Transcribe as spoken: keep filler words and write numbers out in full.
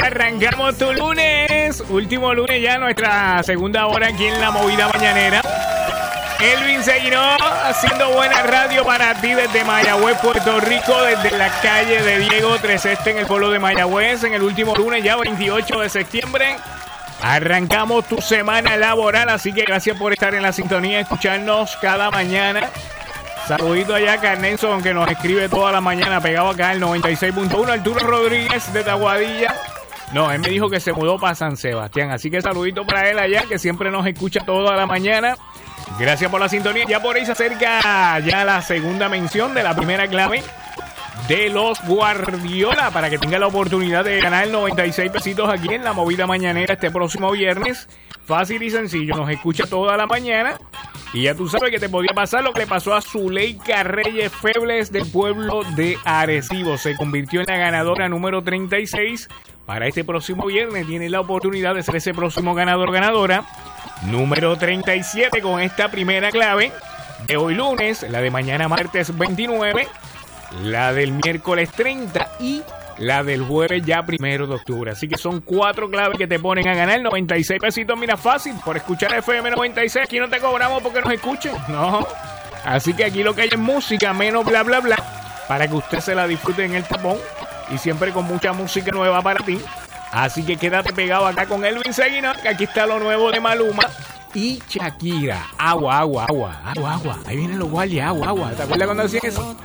arrancamos tu lunes. Último lunes ya, nuestra segunda hora aquí en La Movida Mañanera. Elvin Seguinó haciendo buena radio para ti desde Mayagüez, Puerto Rico, desde la calle de Diego tres Este en el pueblo de Mayagüez. En el último lunes ya, veintiocho de septiembre. Arrancamos tu semana laboral, así que gracias por estar en la sintonía, escucharnos cada mañana. Saludito allá a Carnenson, que nos escribe toda la mañana, pegado acá al noventa y seis punto uno. Arturo Rodríguez de Taguadilla. No, él me dijo que se mudó para San Sebastián, así que saludito para él allá, que siempre nos escucha toda la mañana. Gracias por la sintonía. Ya por ahí se acerca ya la segunda mención de la primera clave de los Guardiola, para que tenga la oportunidad de ganar noventa y seis pesitos aquí en La Movida Mañanera este próximo viernes. Fácil y sencillo, nos escucha toda la mañana y ya tú sabes que te podía pasar lo que le pasó a Zuleika Reyes Febles del pueblo de Arecibo. Se convirtió en la ganadora número treinta y seis para este próximo viernes. Tiene la oportunidad de ser ese próximo ganador ganadora número treinta y siete con esta primera clave de hoy lunes, la de mañana martes veintinueve, la del miércoles treinta y la del jueves ya primero de octubre. Así que son cuatro claves que te ponen a ganar noventa y seis pesitos. Mira, fácil, por escuchar F M noventa y seis. Aquí no te cobramos porque nos escuchen, no. Así que aquí lo que hay es música, menos bla bla bla, para que usted se la disfrute en el tapón y siempre con mucha música nueva para ti. Así que quédate pegado acá con Elvin Seguinó, que aquí está lo nuevo de Maluma y Shakira. Agua, agua, agua, agua, agua. Ahí vienen los guardias, agua, agua. ¿Te acuerdas cuando decían eso?